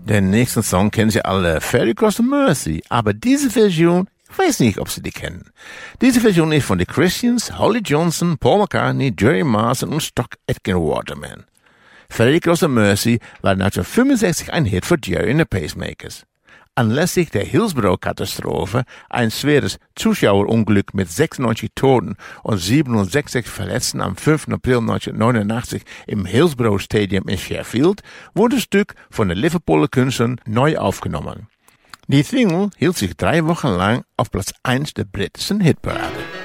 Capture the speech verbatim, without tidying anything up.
Den nächsten Song kennen Sie alle, Ferry Cross the Mersey. Aber diese Version, ich weiß nicht, ob Sie die kennen. Diese Version ist von The Christians, Holly Johnson, Paul McCartney, Jerry Marsden und Stock Aitken Waterman. Ferry Cross the Mersey war neunzehnhundertfünfundsechzig ein Hit für Jerry und the Pacemakers. Anlässlich der Hillsborough-Katastrophe, ein schweres Zuschauerunglück mit sechsundneunzig Toten und siebenundsechzig Verletzten am fünften April neunzehnhundertneunundachtzig im Hillsborough Stadium in Sheffield, wurde das Stück von den Liverpooler Künstlern neu aufgenommen. Die Single hielt sich drei Wochen lang auf Platz eins der britischen Hitparade.